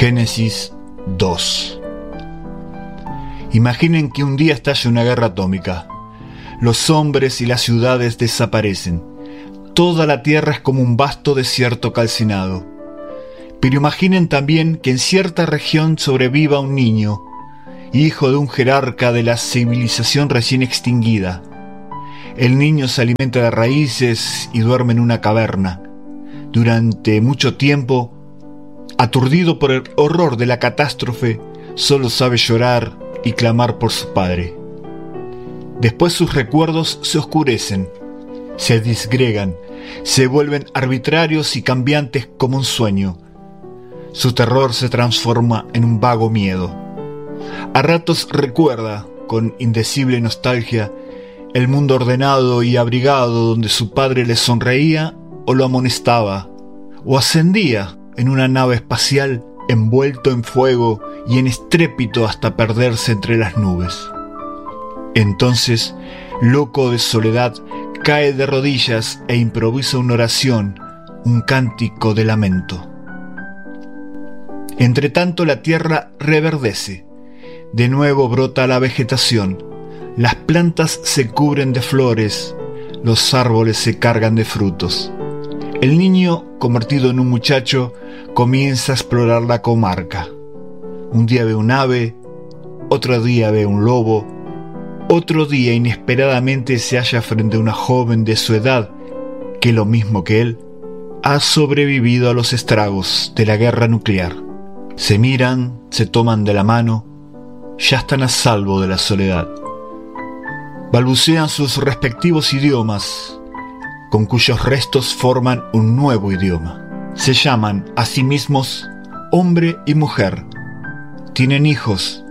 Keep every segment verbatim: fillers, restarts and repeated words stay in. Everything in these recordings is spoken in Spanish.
Génesis dos. Imaginen que un día estalla una guerra atómica. Los hombres y las ciudades desaparecen. Toda la tierra es como un vasto desierto calcinado. Pero imaginen también que en cierta región sobreviva un niño, hijo de un jerarca de la civilización recién extinguida. El niño se alimenta de raíces y duerme en una caverna. Durante mucho tiempo, aturdido por el horror de la catástrofe, solo sabe llorar y clamar por su padre. Después sus recuerdos se oscurecen, se disgregan, se vuelven arbitrarios y cambiantes como un sueño. Su terror se transforma en un vago miedo. A ratos recuerda, con indecible nostalgia, el mundo ordenado y abrigado donde su padre le sonreía o lo amonestaba, o ascendía en una nave espacial envuelto en fuego y en estrépito hasta perderse entre las nubes. Entonces, loco de soledad, cae de rodillas e improvisa una oración, un cántico de lamento. Entretanto la tierra reverdece, de nuevo brota la vegetación, las plantas se cubren de flores, los árboles se cargan de frutos. El niño, convertido en un muchacho, comienza a explorar la comarca. Un día ve un ave, otro día ve un lobo, otro día inesperadamente se halla frente a una joven de su edad que, lo mismo que él, ha sobrevivido a los estragos de la guerra nuclear. Se miran, se toman de la mano, ya están a salvo de la soledad. Balbucean sus respectivos idiomas, con cuyos restos forman un nuevo idioma. Se llaman a sí mismos hombre y mujer. Tienen hijos.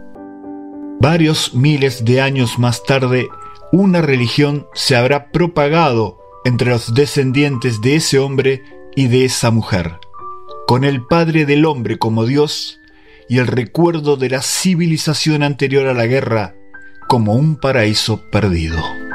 Varios miles de años más tarde, una religión se habrá propagado entre los descendientes de ese hombre y de esa mujer, con el Padre del hombre como Dios y el recuerdo de la civilización anterior a la guerra como un paraíso perdido.